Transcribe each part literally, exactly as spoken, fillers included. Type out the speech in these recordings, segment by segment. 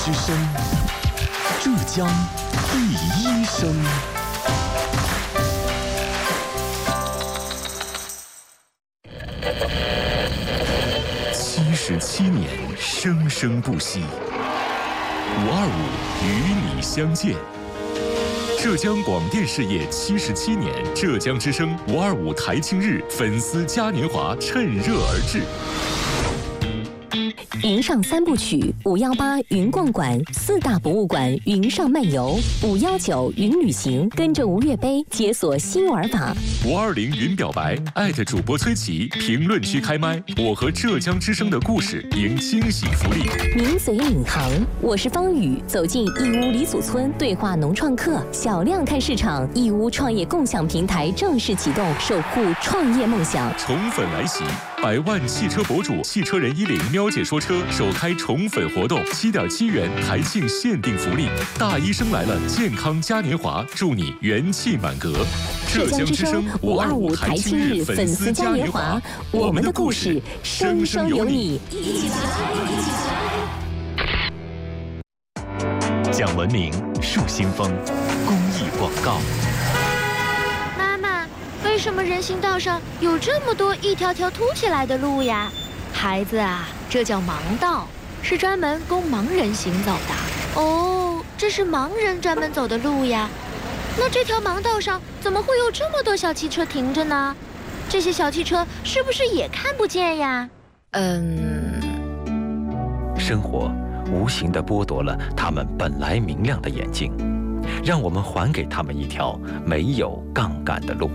之声，浙江第一声。七十七年，生生不息。五二五与你相见。浙江广电事业七十七年，浙江之声五二五台庆日粉丝嘉年华趁热而至。 云上三部曲，五幺八云逛馆，四大博物馆云上漫游，五幺九云旅行，跟着吴越杯解锁新玩法。 五二零云表白，艾特主播崔琦，评论区开麦，我和浙江之声的故事迎惊喜福利。 名嘴领航，我是方宇，走进义乌李祖村，对话农创客，小量看市场。义乌创业共享平台正式启动，守护创业梦想。 宠粉来袭，百万汽车博主汽车人一零喵姐说车首开宠粉活动，七点七元台庆限定福利，大医生来了健康嘉年华，祝你元气满格。 浙江之声五二五台庆日粉丝嘉年华，我们的故事生生有你，一起来，一起来。讲文明树新风，公益广告。 妈妈，为什么人行道上有这么多一条条凸起来的路呀？孩子啊，这叫盲道，是专门供盲人行走的。哦，这是盲人专门走的路呀。那这条盲道上怎么会有这么多小汽车停着呢？这些小汽车是不是也看不见呀？ 嗯，生活无形地剥夺了他们本来明亮的眼睛，让我们还给他们一条没有杠杆的路。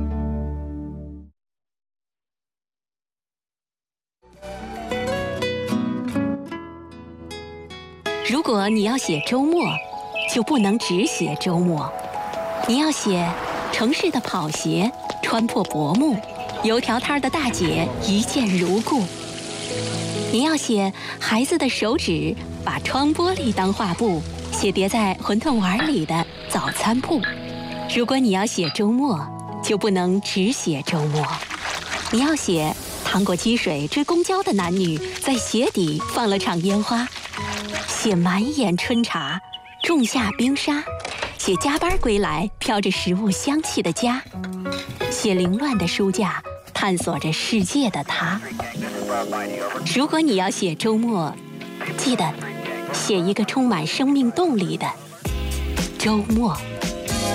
如果你要写周末，就不能只写周末。你要写城市的跑鞋穿破薄幕，油条摊的大姐一见如故。你要写孩子的手指把窗玻璃当画布，写叠在馄饨碗里的早餐铺。如果你要写周末，就不能只写周末。你要写趟过积水追公交的男女在鞋底放了场烟花，写满眼春茶仲夏冰沙，写加班归来飘着食物香气的家，写凌乱的书架探索着世界的他。如果你要写周末，记得写一个充满生命动力的周末。